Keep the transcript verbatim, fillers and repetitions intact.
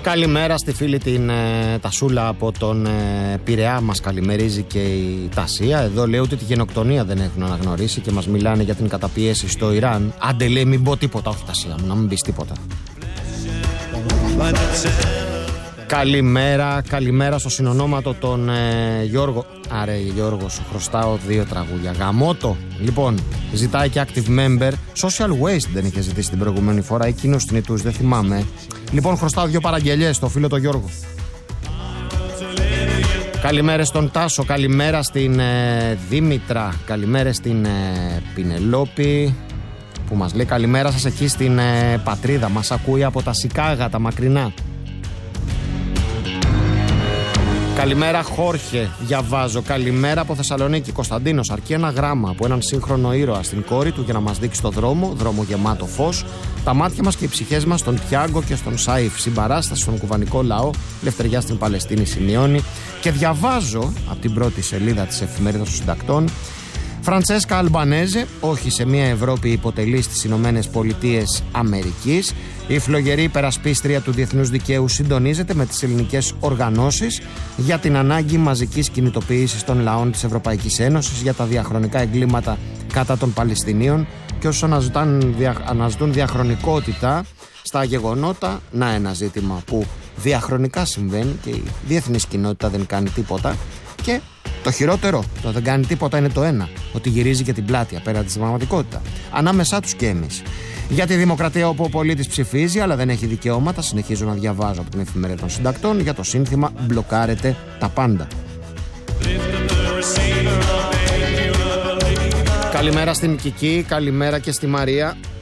Καλημέρα στη φίλη την ε, Τασούλα από τον ε, Πειραιά. Μας καλημερίζει και η Τασία. Εδώ λέει ότι τη γενοκτονία δεν έχουν αναγνωρίσει και μας μιλάνε για την καταπίεση στο Ιράν. Άντε λέει μην πω τίποτα. Όχι Τασία μου, να μην πεις τίποτα. Καλημέρα, καλημέρα στο συνονόματο τον ε, Γιώργο. Άρε Γιώργο, σου χρωστάω δύο τραγούδια. Γαμώτο. Λοιπόν, ζητάει και active member. Social waste δεν είχε ζητήσει την προηγούμενη φορά. Εκείνους θνητούς, δεν θυμάμαι. Λοιπόν, χρωστάω δύο παραγγελιές στο φίλο τον Γιώργο. Καλημέρα στον Τάσο, καλημέρα στην ε, Δήμητρα, καλημέρα στην ε, Πινελόπη που μας λέει καλημέρα σας εκεί στην ε, πατρίδα. Μας ακούει από τα Σικάγα, τα μακρινά. Καλημέρα Χόρχε, διαβάζω. Καλημέρα από Θεσσαλονίκη. Κωνσταντίνος, αρκεί ένα γράμμα από έναν σύγχρονο ήρωα στην κόρη του για να μας δείξει το δρόμο, δρόμο γεμάτο φως. Τα μάτια μας και οι ψυχές μας στον Τιάγκο και στον Σαΐφ. Συμπαράσταση στον κουβανικό λαό, λευτεριά στην Παλαιστίνη σημειώνει. Και διαβάζω από την πρώτη σελίδα της εφημερίδας των συντακτών. Φραντσέσκα Αλμπανέζε, όχι σε μια Ευρώπη υποτελή στις Ηνωμένες Πολιτείες Αμερικής. Η φλογερή υπερασπίστρια του διεθνούς δικαίου συντονίζεται με τις ελληνικές οργανώσεις για την ανάγκη μαζικής κινητοποίησης των λαών της Ευρωπαϊκής Ένωσης για τα διαχρονικά εγκλήματα κατά των Παλαιστινίων και όσους αναζητούν, δια, αναζητούν διαχρονικότητα στα γεγονότα. Να ένα ζήτημα που διαχρονικά συμβαίνει και η διεθνής κοινότητα δεν κάνει τίποτα. Και το χειρότερο, το δεν κάνει τίποτα είναι το ένα, ότι γυρίζει και την πλάτη απέναντι στην πραγματικότητα. Ανάμεσά τους και εμείς. Για τη δημοκρατία όπου ο πολίτης ψηφίζει αλλά δεν έχει δικαιώματα, συνεχίζω να διαβάζω από την εφημερίδα των συντακτών για το σύνθημα «Μπλοκάρετε τα πάντα». Καλημέρα στην Κική, καλημέρα και στη Μαρία.